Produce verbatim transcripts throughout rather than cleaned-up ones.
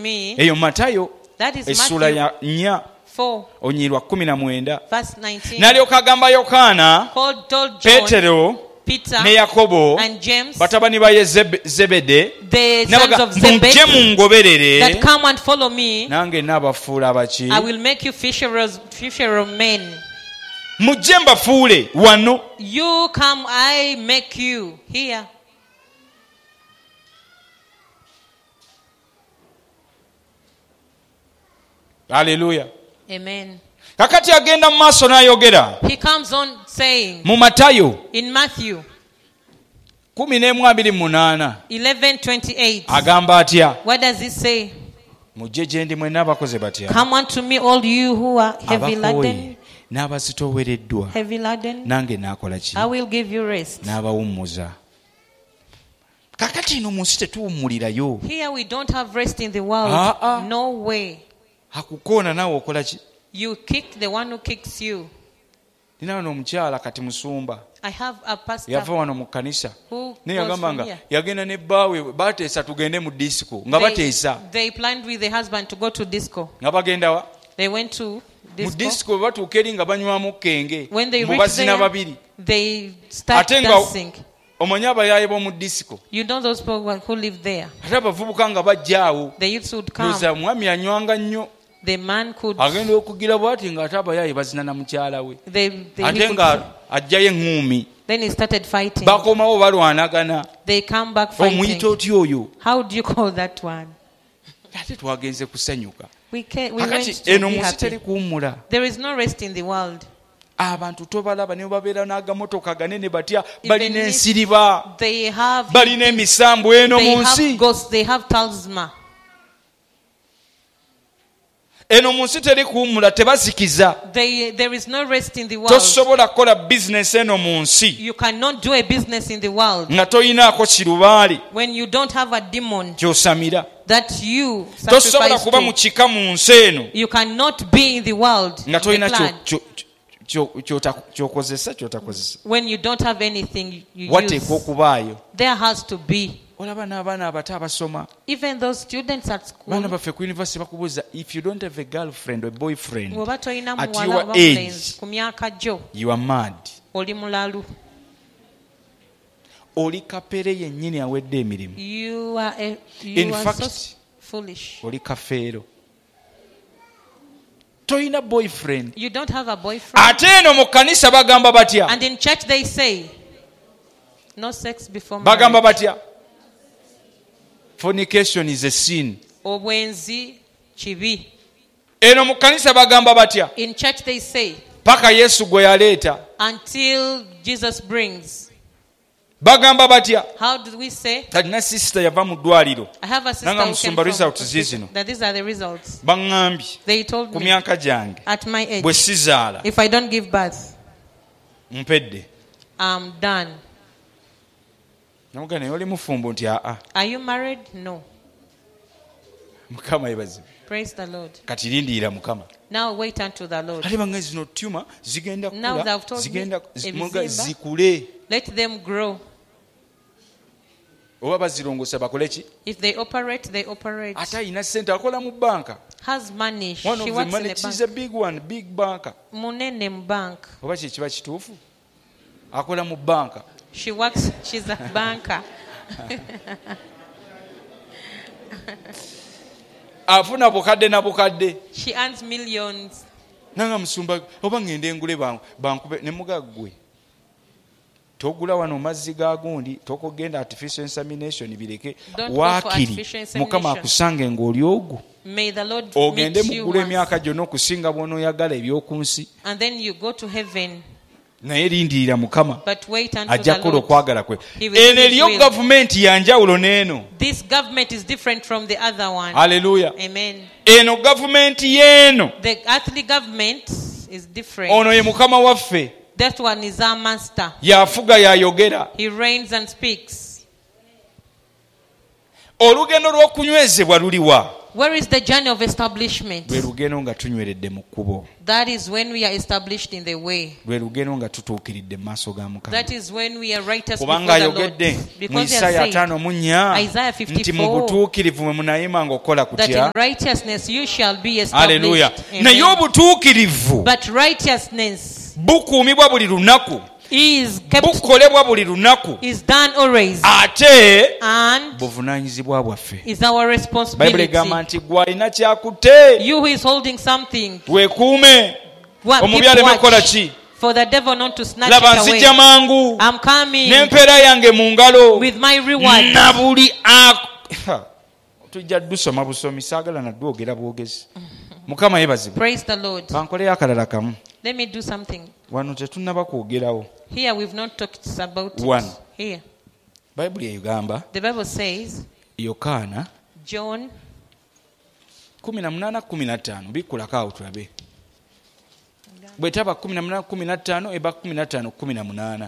me. Eyo Matayo That is essula ya Matthew nnya four, onyirwa kumi na mwenda. verse nineteen. N'alyoka agamba Yokaana, Called, told John, Peetero Peter, ne Yakobo and James, batabani ba Zebede, the sons of mujje Zebedee, mungoberere that come and follow me. nange naabafuula abaki. I will make you fisherers, fisher of men. Mujje mbafuule wano. You come, I make you here. Hallelujah. Amen. Kakati agenda mu maaso n'ayogera He comes on saying mu Matayo in Matthew kumi n'emu abiri mu munaana eleven twenty-eight. agamba atya? What does he say? Mujje gye ndi mwenna abakoze batya? Come unto me, all you who are heavy laden, Abakooye n'abazitoowereddwa, heavy laden, nange naakola ki? I will give you rest. N'abawummuza. Kakati ino mu nsi tetuwummulirayo. Here we don't have rest in the world. Ah, ah. No way. Akukoona naawe okola ki? You kick the one who kicks you. Nina wano omukyala kati musumba I have a pastor yava wano mu kkanisa who naye goes yagamba from nga here. yagenda ne bbaawe bateesa tugende mu disco nga They, bateesa they planned with the husband to go to disco. nga bagenda wa They went to mu disco. disco bwe batuuka eri nga banywamu kenge When they mu reach bazina there, babiri they start ate nga dancing. omanyi abayaaye b'omu disco You know those people who live there. ate abavubuka nga bajja awo The youths would come. loza omwami anywanga nnyo The man could. agenda okugira bw'ati ng'ate abayaaye bazina na mukyala we They, they, he ate could nga ajjayo eŋŋuumi then he started fighting. bakomawo balwanagana. They come back Omuyita fighting. otya oyo? How do you call that one? ate twagenze kusanyuka. We, can, we went Akati to eno be mu nsi teri happy. kuwummula. There is no rest in the world. Abantu tobalaba ne babeera n'agamotoka ganene batya Even balina if ensiriba They have, balina emisambu eno they mu have nsi. ghosts, they have talisman. Eno mu nsi teri kuwummula, tebazikiza. They, there is no rest in the world. Tosobola kukola bizinesi eno mu nsi You cannot do a business in the world nga toyinaako kirubaali when you don't have a demon ky'osamira. that you Tosobola sacrifice kuba mu to. kika mu nsi eno You cannot be in the world, nga the toyina clan, kyo- kyo- kyo- ky'ota- ky'okozesa kyotakozesa. when you don't have anything you Wateekwa use. okubaayo. There has to be. Olaba n'abaana abato abasoma. Even those students at Baana school, baffe ku university bakubuuza if you don't have a girlfriend or boyfriend bw'oba tolina at muwala your oba age, mulenzi ku myaka gyo, you are mad. oli mulalu. Oli kapere yennyini awedde emirimu. You are, a, In you are fact, so foolish. oli kafeero. Toyina boyfriend. You don't have a boyfriend. Ate eno mu kkanisa bagamba batya? And in church they say, no sex before Bagamba marriage. batya? Fornication is a sin. Obwenzi kibi. Eno mu kkanisa bagamba batya? In church they say, Paka Yesu gwe yaleeta. until Jesus brings. Bagamba batya? How do we say? Talina sister yava mu ddwaliro. I have a sister Nanga who came musumba from results zizino. that these are the results. Baŋŋambye They told ku me myaka gyange at my age, bwe sizaala if I don't give birth, mpedde. I'm done. Namugamba naye oli mufumbo nti aa. Are you married? No. Mukama yebazibu. Praise the Lord. Kati lindiira Mukama. Now wait unto the Lord. Ate bange zino tuma zigenda Now kula they've told zigenda me, zi- muga ebizimba. zikule Let them grow. oba bazirongosa bakole ki? If they operate, they operate. Ate ayina ssente akola mu banka. Has money. One She of the works in money, a she's bank. a big one, big banker. Munene mu bank. Oba kye kiba kituufu? Akola mu banka. She works, she's a banker. Afuna bukadde na bukadde. She earns millions. Nanga musumba oba ngende ngule banku bankube ne mugaggwe. Togula wano mazzi ga gundi tokogenda artificial insemination bireke Don't go for waakiri artificial insemination. Mukama akusange ng'oli ogwo. May the Lord Ogende meet you mugula once. emyaka gyonna okusinga bw'onooyagala eby'oku nsi. And then you go to heaven. Naye lindirira Mukama But wait until ajja the kukola Lord. okwagala kwe. He will Eno do his eriyo will. gavumenti ya njawulo n'eno. This government is different from the other one. Haleluya. Amen. Eno gavumenti y'eno. The earthly government is different. Ono ye Mukama waffe. That one is our master. Yafuga yayogera. He reigns and speaks. olugendo lw'okunywezebwa luliwa? Where is the journey of establishment? lwe lugendo nga tunyweredde mu kkubo. That is when we are established in the way. lwe lugendo nga tutuukiridde mu maaso ga Mukama. That is when we are righteous before kubanga the Lord. ayogedde mu Because he Isaaya has said, ataano mu nnya Isaiah nti mu fifty-four, butuukirivu mwe munayima ng'okola that in kutya. righteousness you shall be Haleluya. established. naye Amen. obutuukirivu But righteousness bukuumibwa buli lunaku, is kept, bukolebwa buli lunaku, is done always, ate and buvunaanyizibwa bwaffe. is our Bayibuli responsibility. egamba nti gwe alina kyakutte You who is holding something, weekuume, wa- omubi keep aleme kukola watch ki. for the devil not to snatch laba it nzijja away. mangu I'm coming n'empeera yange mu ngalo with my reward. na buli ako. tujja dusoma busomi, saagala naddwogera bwogezi. Mukama yeebazibwe. Praise the Lord. kankoleyo akalala kamu. Let me do something. Wano tetunnaba kwogerawo. Here we've not talked about it. One. Here. Bayibuli egamba The Bible says, Yokaana John kumi na munaana kumi na ttaano bikkulako awo tulabe. bwe taba kumi na munaana kumi na ttaano eba kumi na ttaano kumi na munaana.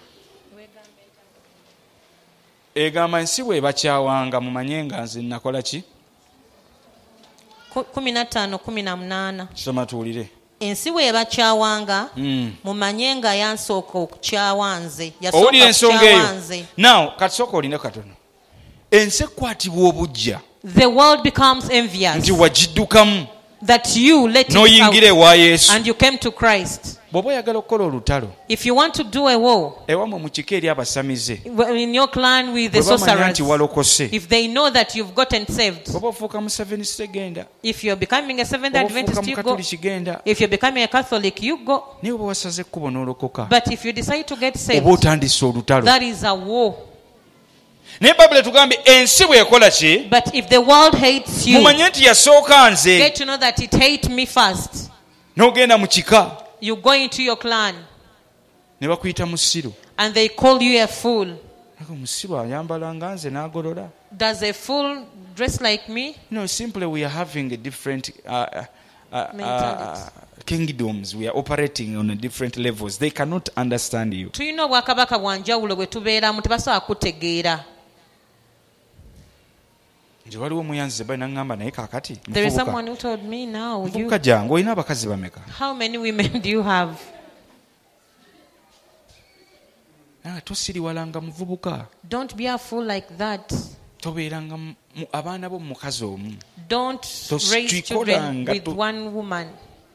egamba ensi bwe bakyawanga mumanye nga nze nakola ki? ku- kumi na ttaano kumi na munaana. Kisoma tuwulire. Ensi bwe bakyawanga Mm. mumanye nga yansooka okukyawa nze. owulira Yasooka ensonga kukyawa eyo. nze. Now katusooka olinde katono. ensi ekwatibwa obujja The world becomes envious nti wagiddukamu that you let it n'oyingira out ewa Yesu. and you came to Christ. bw'oba oyagala okukola olutalo If you want to do a war ewamwe mu kika eri abasamize in your clan with the bwe bamanya sorcerers, nti walokose, if they know that you've gotten saved, bw'oba ofuuka mu Seventh Day genda, if you're becoming a Seventh bw'oba ofuuka Adventist, mu you go. Katoliki genda, If you're becoming a Catholic, you go. naye bwe wasaze ekkubo n'olokoka But if you decide to get saved, oba otandise olutalo. that is a war. naye Bayibuli etugambye ensi bwe ekola ki? But if the world hates you, mumanye nti yasooka nze. get to know that it hates me first. n'ogenda mu kika You go into your clan ne bakuyita musiru. and they call you a fool. Ako musiru ayambala nga nze n'agolola. Does a fool dress like me? No, simply we are having a different uh, uh, uh, Mentality. uh, kingdoms. We are operating on a different levels. They cannot understand you. Tulina obwakabaka bwa njawulo bwe tubeeramu tebasobola kutegeera. nti waliwo omuyanzi bali naŋŋamba naye kaakati There is muvubuka someone who told me now, you, muvubuka jangu olina abakazi bameka? how many women do you have? naye tosiriwalanga muvubuka, Don't be a fool like that. tobeeranga mu- mu- abaana bo mu mukazi omu. Don't Tos- raise children tuikolanga with tu- one woman.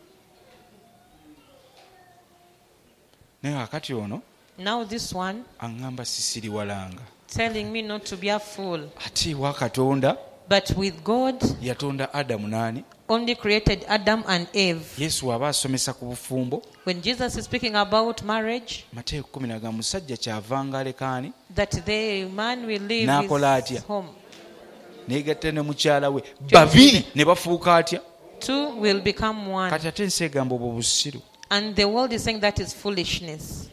naye kaakati ono Now this one aŋŋamba sisiriwalanga. telling me not to be a fool. ate wa Katonda But with God, yatonda Adamu n'ani? only created Adam and Eve. Yesu aba asomesa ku bufumbo, When Jesus is speaking about marriage, Mateeka kumi na ga musajja kyavanga alekaani that the man will leave N'akola atya? his home. neegatta ne mukyala we, babiri ne bafuuka atya? Two will become one. Kati ate ensi egamba obwo busiru. And the world is saying that is foolishness.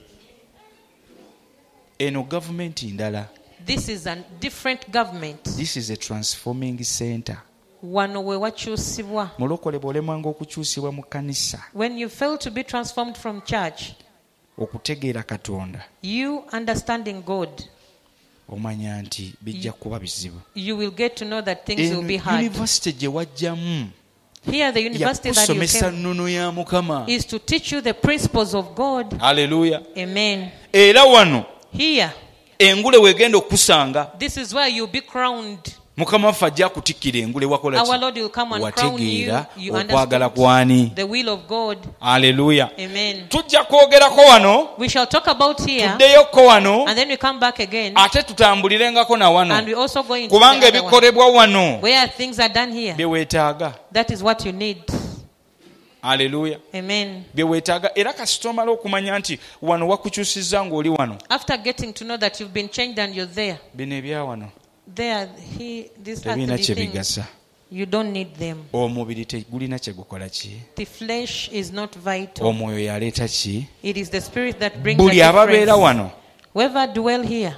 Eno gavumenti ndala. This is a different government. This is a transforming center. Wano we wakyusibwa. Mulokole bw'olemwanga okukyusibwa mu kkanisa, When you fail to be transformed from church, okutegeera Katonda, you understanding God, omanya nti bijja kuba bizibu. you will get to know that things will be Eno hard. yunivasite gye wajjamu Here, the university that you yakusomesa came nnono ya Mukama. is to teach you the principles of God. Haleluya. Amen. Era wano Here, engule weegenda okusanga, this is where you'll be crowned. Mukama waffe ajja kutikkira engule wakola Our ki? Lord will come and crown you. Wategeera You okwagala understand kwani. the will of God. Haleluya. Amen. Tujja kwogerako wano, We shall talk about here, tuddeyoko wano, and then we come back again, ate tutambulirengako na wano, and we also go into kubanga the other one, ebikolebwa wano where things are done here. bye weetaaga. That is what you need. Haleluya. Amen. Bye weetaaga. Era kasita omala okumanya nti wano wakukyusizza ng'oli wano, After getting to know that you've been changed and you're there, bino ebya wano there, he, these tebiina earthly kye things, bigasa. you don't need them. Omubiri tegulina kye gukola ki? The flesh is not vital. Omwoyo yaleeta ki? It is the spirit that brings Buli the ababeera difference. wano Whoever dwell here,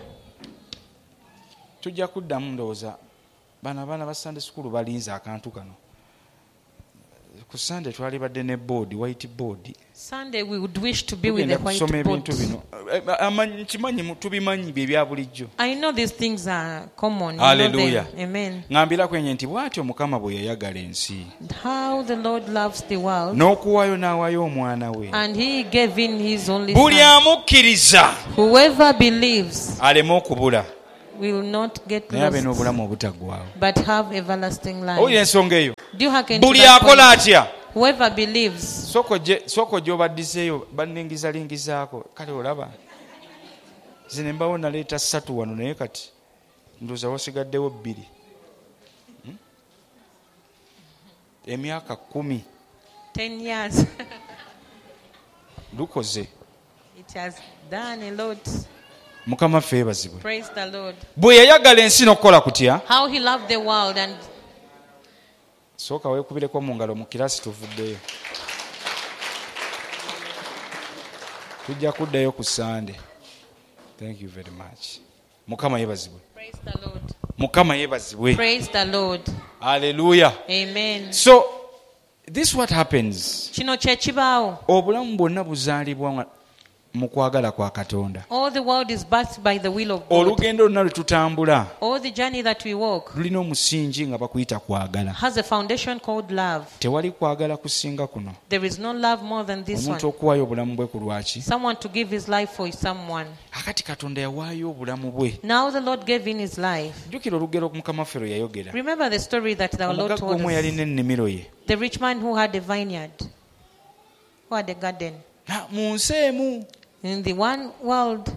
tujja kuddamu ndowooza bano abaana ba Sunday school balinze akantu kano. ku Sunday twali badde ne board white board. Sunday we would wish to be with the white board. Nkimanyi tubimanyi bye bya bulijjo. I know these things are common. Hallelujah. Amen. Ngambira kwenye nti bw'atyo Mukama bwe yayagala ensi. How the Lord loves the world. N'okuwaayo n'awaayo omwana we. And he gave in his only son. Buli amukkiriza. Whoever believes aleme okubula. will not get naye abe lost, n'obulamu obutaggwaawo. but have everlasting life. Owulira ensonga eyo. Do you hearken to Buli that akola point? atya. Whoever believes. Soko gy'obaddiseeyo banningizalingizaako kale olaba zine mbawo naleeta ssatu wano naye kati ndowooza wasigaddewo bbiri. Hmm? Emyaka kumi. Ten years. Lukoze. It has done a lot. Mukama ffe yeebazibwe. Praise the Lord. Bwe yayagala ensi n'okukola kutya. How he loved the world and sooka weekubireko mu ngalo mu kiraasi tuvuddeyo. Tujja kuddayo ku Sunday. Thank you very much. Mukama yeebazibwe. praise the Lord. Mukama yeebazibwe. Praise the Lord. Hallelujah. Amen. So this what happens. Kino kye kibaawo. Obulamu bwonna buzaalibwa mu kwagala kwa Katonda. All the world is birthed by the will of God. Olugendo lwonna lwe tutambula All the journey that we walk lulina omusingi nga bakuyita kwagala. has a foundation called love. Tewali kwagala kusinga kuno. There is no love more than this one. Omuntu okuwaayo obulamu bwe ku lwaki. Someone to give his life for someone. Akati Katonda yawaayo obulamu bwe. Now the Lord gave in his life. Jjukira olugero Mukama ffe lwe yayogera. Remember the story that the Lord Omugagga told omu us. yalina ennimiro ye. The rich man who had a vineyard, who had a garden. Na mu nsi emu. In the one world.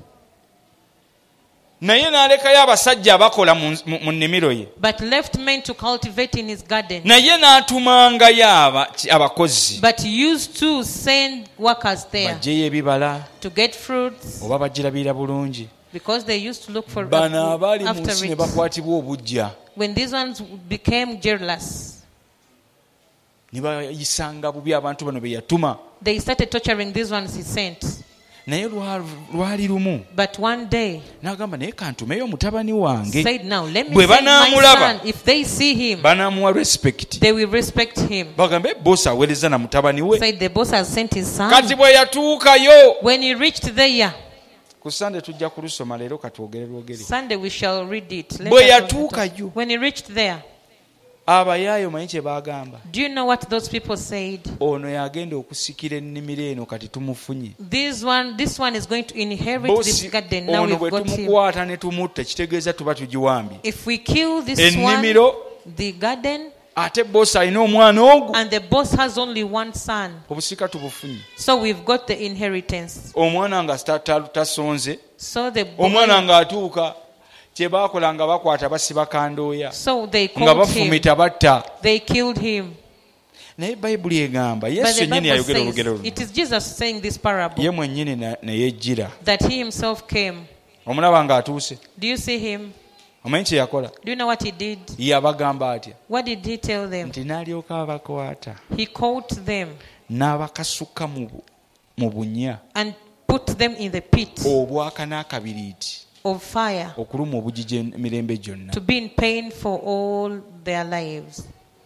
Naye n'alekayo abasajja abakola mu nnimiro ye. But left men to cultivate in his garden. Naye n'atumangayo abakozi. But used to send workers there. Baggyeyo ebibala. To get fruits. Oba bagirabira bulungi. Because they used to look for bano abaali mu after nsi ne it. bakwatibwa obujja. When these ones became jealous, ne bayisanga bubi abantu bano be yatuma. they started torturing these ones he sent. Naye lwali lumu But one day n'agamba naye kantumeyo mutabani wange. said, now let me Bwe send my banaamulaba, son. If they see him, banaamuwa respect. they will respect him. Bagambe bosi aweereza na mutabani we. Said the boss has sent his son. Kati bwe yatuukayo. When he reached there, Ku Sunday tujja kulusoma leero katwogere lwogere. Sunday we shall read it. Let Bwe us yatuukayo. When he reached there, Abayaayo manyi kye baagamba. do you know what those people said? Ono yagenda okusikira ennimiro eno kati tumufunye. This one, this one is going to inherit this Bosi garden. Now ono we've bwe got him. tumukwata ne tumutta kitegeeza tuba tugiwambye. If we kill this Ennimiro, one, the garden, ate bosi alina omwana ogwo. and the boss has only one son, Obusika tubufunye. so we've got the inheritance. Omwana nga ta- ta- tasonze. So the boy, Omwana ng'atuuka kye baakola nga bakwata basiba kandooya. so they Nga called him. bafumita batta. They killed him. Naye Bayibuli egamba But Yesu the yennyini Bible yayogera says, olugero luno. it is Jesus saying this parable, Ye mwennyini na- ne yejjira. that he himself came. Omulaba ng'atuuse. Do you see him? Omanyi kye yakola? Do you know what he did? Yabagamba atya? What did he tell them? Nti n'alyoka abakwata. He caught them N'abakasuka mu bu- mu bunya. and put them in the pit Obwaka n'akabiriiti. of fire Okuluma obugigi emirembe gyonna. to be in pain for all their lives.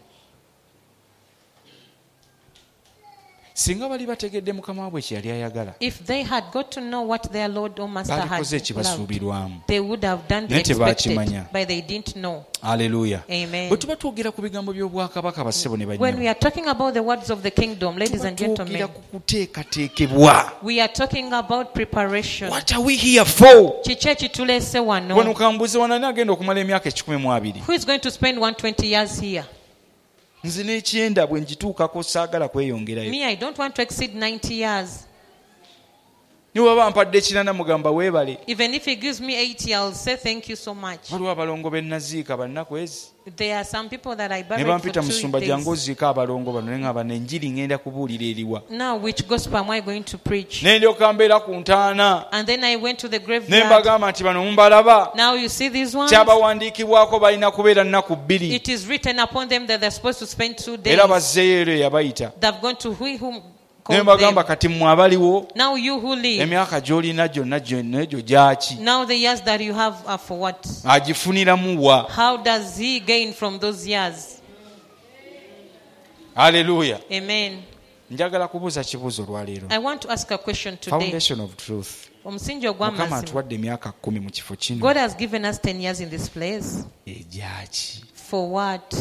Singa bali bategedde Mukama waabwe kye yali ayagala. If they had got to know what their Lord or Master had Balikoze loved, ekibasuubirwamu. they would have done the Naye expected, tebaakimanya. but they didn't know. Haleluya. Amen. Bwe tuba twogera ku bigambo by'obwakabaka bassebo ne When banyama. we are talking about the words of the kingdom, ladies and Twogera gentlemen, ku kuteekateekebwa. we are talking about preparation. What are we here for? Kiki ekituleese Wano wano? kambuze wanani agenda okumala emyaka ekikumi mu abiri. Who is going to spend one hundred twenty years here? Nze n'ekyenda bwe ngituukako saagala kweyongerayo. Me, I don't want to exceed ninety years. Ne bw'aba mpadde kinana mugamba weebale. Even if he gives me eighty, I'll say thank you so much. Waliwo abalongo be naziika bannaku ezi. There are some people that I Ne buried for bampita two musumba jangu days. oziika abalongo bano ne ngamba n'enjiri ngenda kubuulira eriwa. Now, which gospel am I going to preach? Ne ndyoka mbeera ku ntaana. And then I went to the Ne graveyard. mbagamba nti bano mumbalaba. Now you see these ones? Kyabawandiikibwako balina kubeera nnaku bbiri. It is written upon them that they're supposed to spend two days. Era bazzeeyo ero yabayita. They've gone to who whom Ne called mbagamba them. kati mmwe abaliwo. Now you who live, Emyaka gy'olina gyonna gyonna egyo gyaki? now the years that you have are for what? Agifuniramu wa? How does he gain from those years? Hallelujah. Amen. Njagala kubuuza kibuuzo olwaleero. I want to ask a question today. Foundation of truth. Omusingi Mukama ogw'amazima. atuwadde emyaka kumi mu kifo kino. God has given us ten years in this place. Ejaki. For what?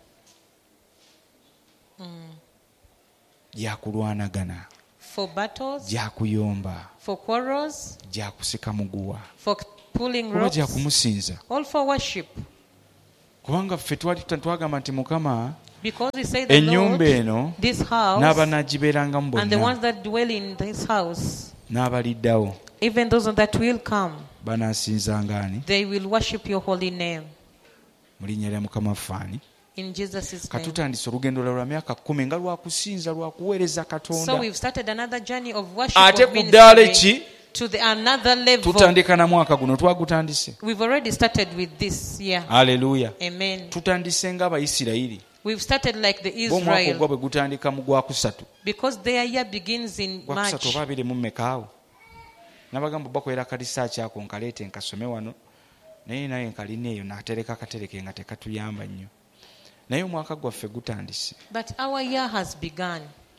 Gyakulwanagana. For battles. Gyakuyomba. For quarrels. Gyakusika muguwa. For pulling Kuba ropes. gyakumusinza. All for worship. Kubanga ffe twali twagamba nti Mukama Because we say the ennyumba Lord, eno this house, n'abanaagibeerangamu and the bonna ones that dwell in this house, n'abaliddawo even those that will come, banaasinzanga ani they will worship your holy name. mu linnya lya Mukama waffe ani. In Jesus' name. Katutandise olugendo lwa myaka kkumi nga lwakusinza lwakuweereza So Katonda. we've started another journey of worship, Ate of ku ddaala ministry, ki to the another level. tutandika na mwaka guno twagutandise. We've already started with this year. Haleluya. Amen. Tutandise ng'Abayisirayiri. We've started like the Omwaka ogwo Israel, bwe gutandika mu gwakusatu. because their year begins in Gwakusatu March. oba abiri mu mmekaawo. Nabagamba bakolera kalisaaki ako nkaleete nkasome wano. Naye naye nkalina eyo n'atereka akatereke nga tekatuyamba nnyo. Naye omwaka gwaffe gutandise. But our year has begun.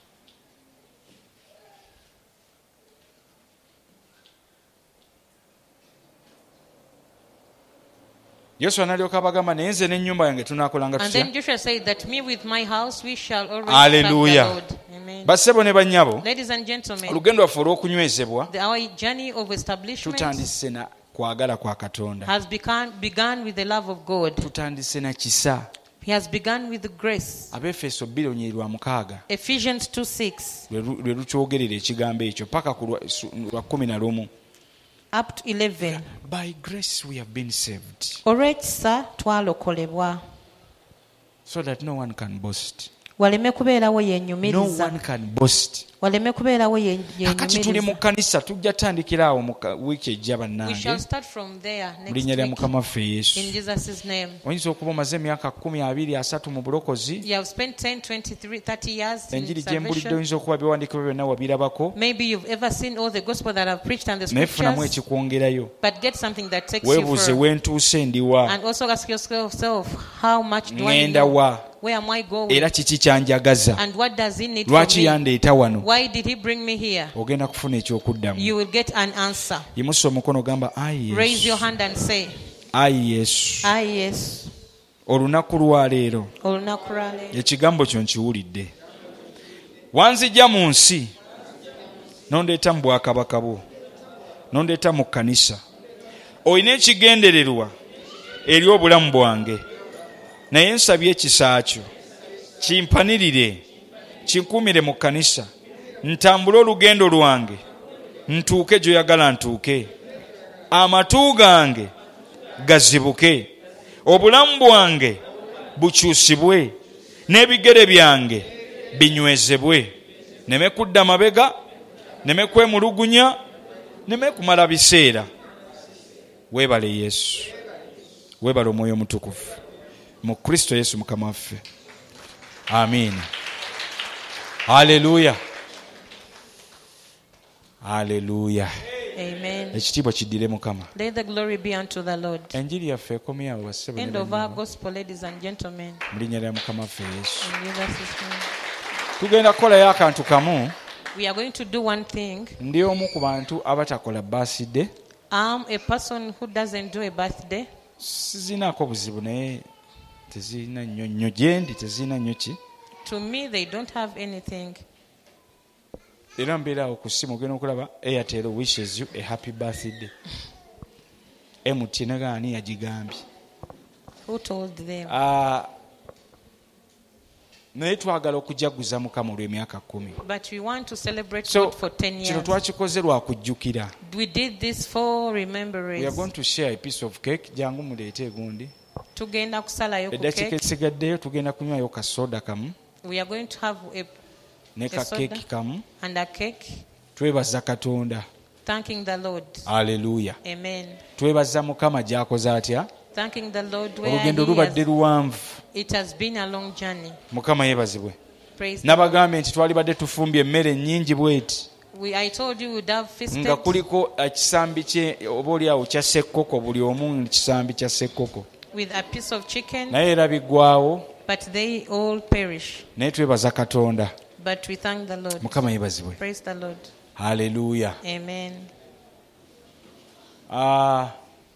Yoswa n'alyoka abagamba naye nze n'ennyumba yange tunaakolanga And then tutya. Joshua said that me with my house we shall always Hallelujah. serve the Lord. Amen. Bassebo ne bannyabo, Ladies and gentlemen, olugendo lwaffe olw'okunywezebwa the, our journey of establishment tutandise na kwagala kwa Katonda. has begun, begun with the love of God. Tutandise na kisa. He has begun with the grace. Abefeso bbiri onyeri lwa mukaaga Ephesians two six lwe lu- lwe lukyogerera ekigambo ekyo paka ku lwa- su- lwa kumi na lumu. up to eleven. By grace we have been saved Olw'ekisa twalokolebwa so that no one can boast. waleme kubeerawo No yeenyumiriza one can boast. waleme kubeerawo ye- Kakati tuli mu yeenyumiriza. kkanisa tujja tandikira awo mu ka- wiiki ejja We shall bannange start from there mu next linnya lya week Mukama waffe Yesu. in Jesus' name. Oyinza okuba omaze emyaka kumi abiri asatu mu bulokozi. You have spent ten, twenty-three, thirty years in Enjiri gye mbulidde salvation. oyinza okuba byewandiikibwa byonna wabirabako. Maybe you've ever seen all the gospel that I've preached and the Naye funamu scriptures, ekikwongerayo. but get something that takes you Weebuuze further. weentuuse ndiwa. And also ask yourself, how much do I Ngenda know? wa. Where am I going? Era kiki kyanjagaza. And what does he need Lwaki from me? yandeeta wano? Why did he bring me here? Ogenda kufuna ekyokuddamu. You will get an answer. Yimusa omukono gamba ayi Raise your Yesu. hand and say, Ayi Yesu. ah yes. Olunaku lwaleero Olunaku lwa leero. ekigambo kyo nkiwulidde. Wanzijja mu nsi nondeeta mu bwakabaka bwo, nondeeta mu kkanisa. Olina ekigendererwa eri obulamu bwange, naye nsabye ekisa kyo kimpanirire, kinkuumire mu kkanisa, ntambule olugendo lwange, ntuuke gy'oyagala ntuuke, amatu gange gazibuke, obulamu bwange bukyusibwe, n'ebigere byange binywezebwe, neme kudda mabega, neme kwemulugunya, neme kumala biseera. Weebale Yesu, weebale Omwoyo Omutukuvu mu Kristo Yesu Mukama waffe. Amiina. Haleluya. Haleluya. Amen. Ekitiibwa kiddire Mukama. Let the glory be unto the Lord. Enjiri yaffe ekomye awo bassebo ne End of our bannyabo. gospel, ladies and gentlemen. Mu linnya lya Mukama waffe Yesu. In Jesus' name. Tugenda kukolayo akantu kamu. We are going to do one thing. Ndi omu ku bantu abatakola birthday. I'm a person who doesn't do a birthday. Sizinaako buzibu naye tezirina nnyo nnyo gye ndi tezirina nnyo ki. To me, they don't have anything. Era mbeera awo ku ssimu ogenda okulaba Airtel wishes you a happy birthday. M T N gaani yagigambye. Who told them? Ah, naye twagala okujaguza Mukama olw'emyaka kumi. But we want to celebrate So God for ten kino years. twakikoze lwa kujjukira. We did this for We are remembrance. going to share a piece of cake. Jangu muleete egundi. Tugenda kusalayo ku Eddakiika cake. esigaddeyo tugenda kunywayo ka soda kamu We are going to have a ne ka A soda. keeki kamu. and a cake, Twebaza Katonda. thanking the Lord. Haleluya. Amen. Twebaza Mukama gy'akoze atya. Thanking the Lord where Olugendo he lubadde has, luwanvu. it has been a long journey. Mukama yeebazibwe. Praise the Lord. Nabagambye nti twalibadde tufumbye emmere nnyingi bweti We, I told you we'd have feasted nga kuliko ekisambi kye oba oli awo kya ssekkoko, buli omu kisambi kya ssekkoko, with a piece of chicken, naye era biggwawo but they all perish. Naye twebaza Katonda. But we thank the Lord. Mukama yebazibwe. Praise the Lord. Hallelujah. Amen. Ah,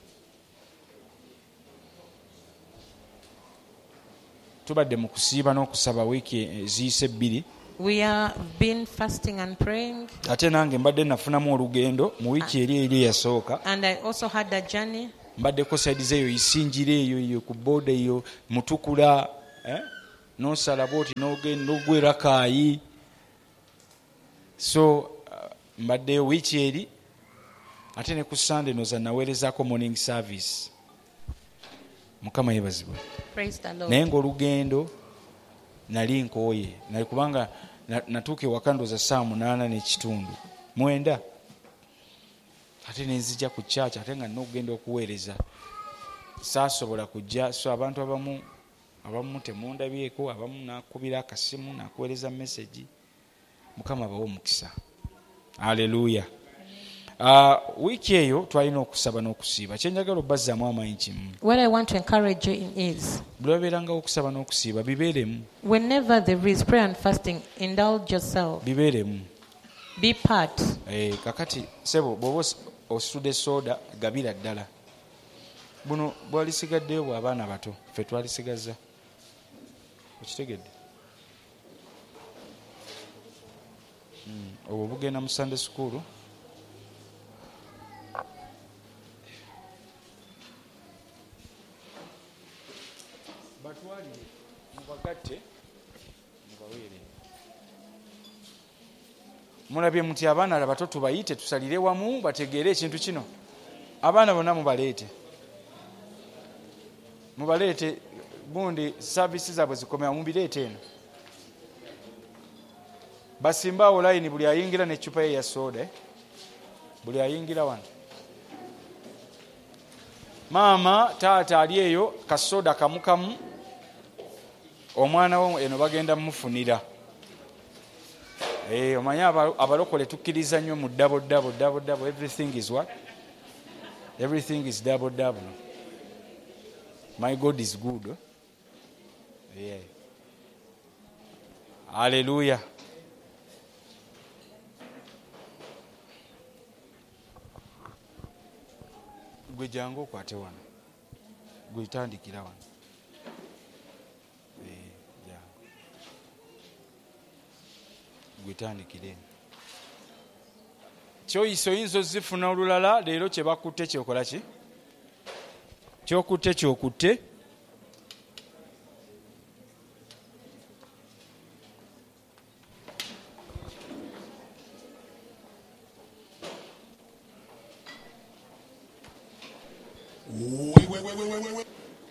tubadde mu kusiiba n'okusaba wiiki eziyise ebbiri. We have been fasting and praying. Ate nange mbadde nafunamu olugendo mu wiiki eri eri eyasooka. And I also had a journey. Mbaddeko saidize eyo isinjira eyo eyo ku booda eyo Mutukula, eh? N'osala bwoti n'ogenda n'ogwera Kaayi. So uh, mbaddeyo wiiki eri ate ne ku Sunday noza naweerezaako morning service. Mukama yebazibwe. Praise the Lord. Naye ng'olugendo nali nkooye nali kubanga natuuka ewaka ndooza saa munaana n'ekitundu mwenda ate nenzija ku church ate nga n'okugenda okuweereza saasobola kujja. So abantu abamu abamu temundabyeko, abamu nakubira akasimu nakuweereza message. Mukama bawo omukisa. Haleluya. Uh, wiiki eyo twalina okusaba n'okusiiba. Kyenjagala obbazaamu amaanyi kimu. What I want to encourage you in is, buli wabeerangawo okusaba n'okusiiba bibeeremu. whenever there is prayer and fasting, indulge yourself. Bibeeremu. Be part. Eh, kakati sebo bw'oba ositudde soda gabira ddala. Buno bwalisigaddeyo bw'abaana bato ffe twalisigaza. Okitegedde? Mm, obwo bugenda mu Sunday school. Batwalire mubagatte mubaweere. Mulabye muti abaana abato tubayite tusalire wamu bategeere ekintu kino. Abaana bonna mubaleete. Mubaleete bundi services zaabwe zikomera mubireete eno. Basimbaawo layini buli ayingira n'eccupa ye ya soda. Buli ayingira wano. Maama taata ali eyo kasoda kamukamu. Omwana wo eno bagenda mmufunira. Eh, omanya abalokole tukkiriza nnyo mu double double double double. Everything is what? Everything is double double. My God is good. Huh? Yeah. Hallelujah. Gwe jangu okwate wano. Gwe tandikira wano. Eh, jangu. Gwe tandikire. Kyoyiso oyinza ozifuna olulala leero kye bakutte kyokola ki? Kyokutte kyokutte. Wait, wait, wait, wait, wait, wait.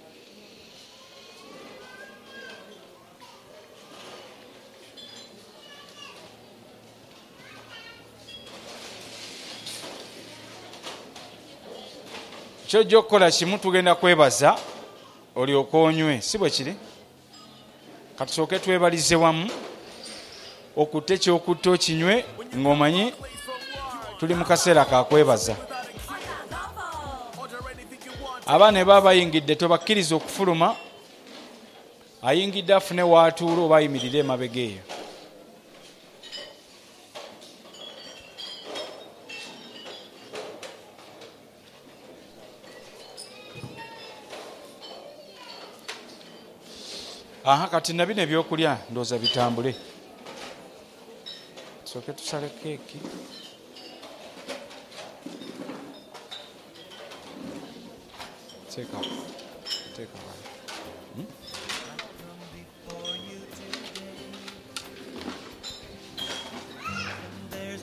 Kyojja okukola kimu tugenda kwebaza olyoka onywe. Si bwe kiri? Katusooke twebalize wamu okutte ky'okutte okinywe ng'omanyi tuli mu kaseera ka kwebaza. Abaana baba bayingidde tobakkiriza okufuluma. Ayingidde afune waatuula oba ayimirire emabega eyo. Aha, kati na bino ebyokulya ndooza bitambule. Tusooke tusale keeki. Take up. Take up.